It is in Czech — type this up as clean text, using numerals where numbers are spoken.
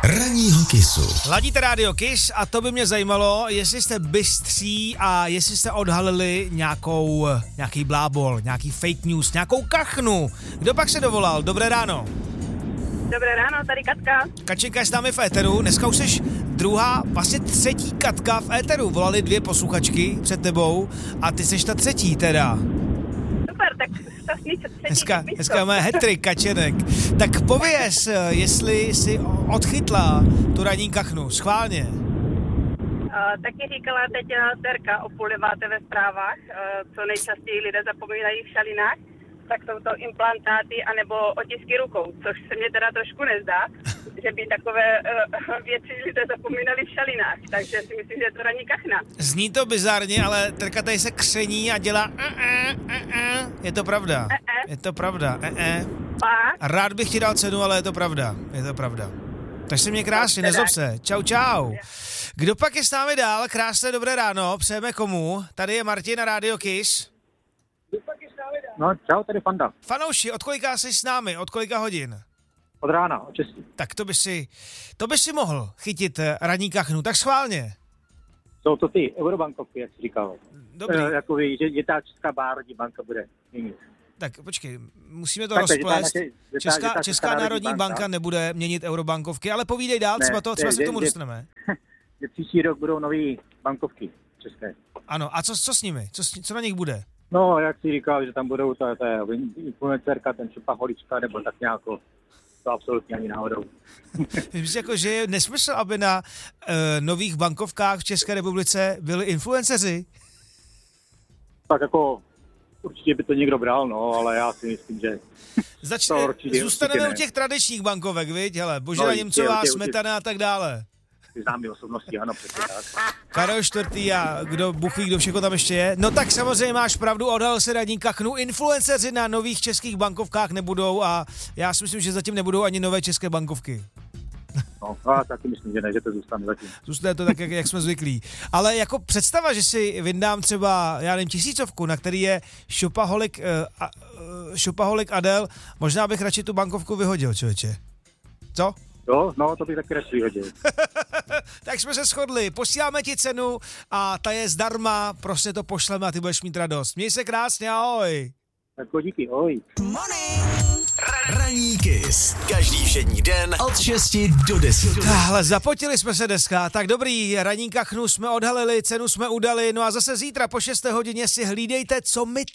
Ranního Kissu. Ladíte rádio Kiss a to by mě zajímalo, jestli jste bystří a jestli jste odhalili nějaký blábol, nějaký fake news, nějakou kachnu. Kdo pak se dovolal? Dobré ráno. Dobré ráno, tady Katka. Kačenka je s námi v éteru, dneska už jsi vlastně třetí Katka v éteru. Volali 2 posluchačky před tebou a ty seš ta třetí teda. Super, tak třetí. Dneska máme hat-trick Kačenek. Tak pověz, jestli jsi odchytla tu ranní kachnu, schválně. Taky říkala teď Terka o 8:30 ve zprávách, co nejčastěji lidé zapomínají v šalinách, tak jsou to implantáty anebo otisky rukou, což se mě teda trošku nezdá, že by takové věci lidé zapomínali v šalinách, takže si myslím, že je to ranní kachna. Zní to bizarně, ale Terka tady se kření a dělá Je to pravda. Je to pravda. Rád bych ti dal cenu, ale je to pravda. Tak se mě krásně, nezlob se. Čau. Kdo pak je s námi dál? Krásné dobré ráno, přejeme komu? Tady je Martin na Radio Kiss. No, čau, tady Fanda. Fanouši, od kolika jsi s námi? Od kolika hodin? Od rána, od 6. Tak to by si mohl chytit ranní kachnu, tak schválně. Jsou to ty eurobankovky, jak jsi říkal. Dobrý. Jakoby, že ta Česká národní banka bude měnit. Tak počkej, musíme to rozplést. Česká národní banka nebude měnit eurobankovky, ale povídej dál, třeba se k tomu dostaneme. Že příští rok budou nový bankovky české. Ano, a co s nimi? Co na nich bude? No, jak jsi říkal, že tam budou ta influencerka, ten Šopa Holička, nebo tak nějako. To absolutně ani náhodou. Myslím, jako, že je nesmysl, aby na nových bankovkách v České republice byli influenceři? Tak jako určitě by to někdo bral, no, ale já si myslím, že zůstaneme u těch tradičních bankovek, viď? Hele, Božena Němcová, Smetana a tak dále. Ty známý osobnosti, ano, přesně tak. Karel IV. A Bůh ví, kdo všechno tam ještě je. No tak samozřejmě máš pravdu, odhalil se ranní kachnu. Influenceři na nových českých bankovkách nebudou a já si myslím, že zatím nebudou ani nové české bankovky. No, já taky myslím, že ne, že to zůstane zatím. Zůstane to tak, jak jsme zvyklí. Ale jako představa, že si vyndám třeba, já nevím, 1000, na který je Šopaholik Adel, možná bych radši tu bankovku vyhodil, člověče. Co? Jo, no, to bych taky radši vyhodil. Tak jsme se shodli, posíláme ti cenu a ta je zdarma, prostě to pošleme a ty budeš mít radost. Měj se krásně, ahoj. Tak díky, ahoj. Ranní Kiss. Každý všední den od 6 do 10. Tahle, zapotili jsme se dneska, tak dobrý, ranní kachnu jsme odhalili, cenu jsme udali, no a zase zítra po 6 hodině si hlídejte, co my